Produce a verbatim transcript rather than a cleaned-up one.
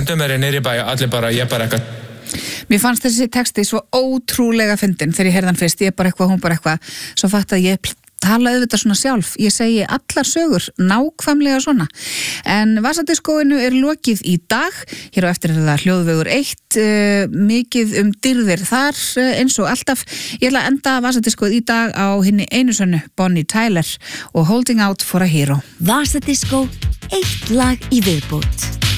kvöldum er ég niður í bæ allir bara, ég bara eitthvað. Mér fannst þessi texti svo ótrúlega fyndin þegar ég heyrði hann fyrst, ég bara eitthvað, hún bara eitthvað, svo fatt að ég tala auðvitað svona sjálf, ég segi allar sögur nákvæmlega svona. En Vasadiskóinu er lokið í dag, hér á eftir er það hljóðvegur eitt, uh, mikið um dyrðir þar uh, eins og alltaf. Ég ætla að enda Vasadiskóið í dag á hinni einu sönnu Bonnie Tyler og Holding Out for a Hero. Vasadiskó, eitt lag í viðbót.